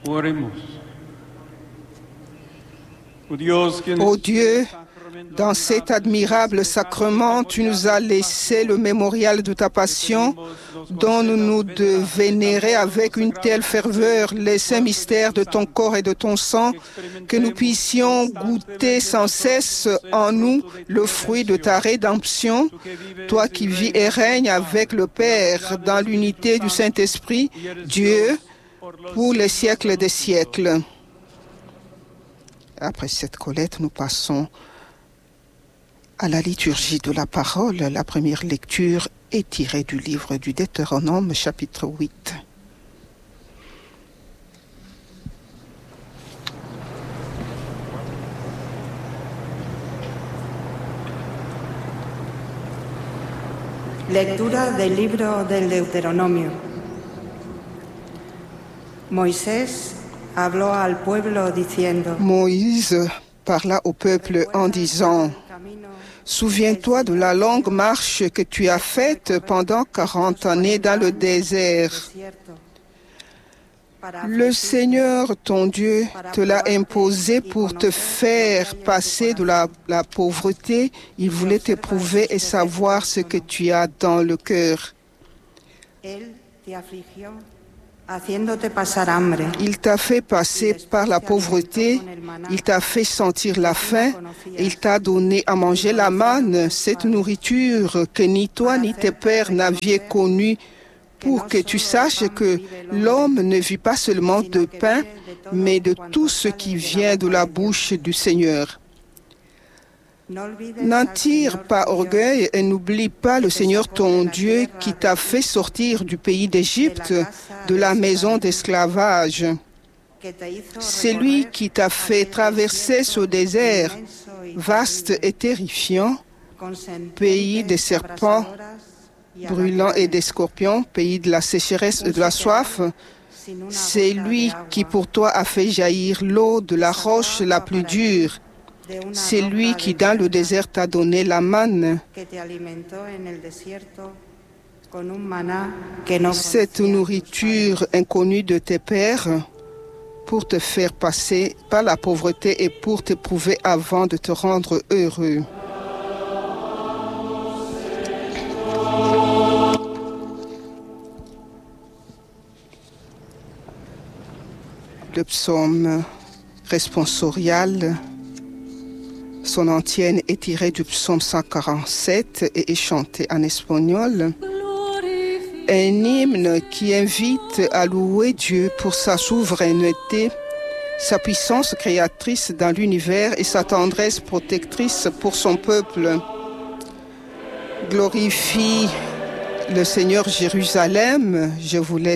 Oremos. Ô Dieu, dans cet admirable sacrement, tu nous as laissé le mémorial de ta passion, dont nous de vénérer avec une telle ferveur les saints mystères de ton corps et de ton sang, que nous puissions goûter sans cesse en nous le fruit de ta rédemption, toi qui vis et règnes avec le Père dans l'unité du Saint-Esprit, Dieu, pour les siècles des siècles. Après cette collecte, nous passons à la liturgie de la parole. La première lecture est tirée du livre du Deutéronome, chapitre 8. Lectura del libro del Deuteronomio. Moisés habló al pueblo diciendo: Moïse parla au peuple en disant: Souviens-toi de la longue marche que tu as faite pendant 40 années dans le désert. Le Seigneur, ton Dieu, te l'a imposé pour te faire passer de la pauvreté. Il voulait t'éprouver et savoir ce que tu as dans le cœur. Il t'a fait passer par la pauvreté, il t'a fait sentir la faim, et il t'a donné à manger la manne, cette nourriture que ni toi ni tes pères n'aviez connue, pour que tu saches que l'homme ne vit pas seulement de pain, mais de tout ce qui vient de la bouche du Seigneur. N'en tire pas orgueil et n'oublie pas le Seigneur ton Dieu qui t'a fait sortir du pays d'Égypte, de la maison d'esclavage. C'est lui qui t'a fait traverser ce désert vaste et terrifiant, pays des serpents brûlants et des scorpions, pays de la sécheresse et de la soif. C'est lui qui pour toi a fait jaillir l'eau de la roche la plus dure. C'est lui qui dans le désert t'a donné la manne, cette nourriture inconnue de tes pères, pour te faire passer par la pauvreté et pour t'éprouver avant de te rendre heureux. Le psaume responsorial, son entière est tirée du psaume 147 et est chanté en espagnol. Un hymne qui invite à louer Dieu pour sa souveraineté, sa puissance créatrice dans l'univers et sa tendresse protectrice pour son peuple. Glorifie le Seigneur Jérusalem, je vous laisse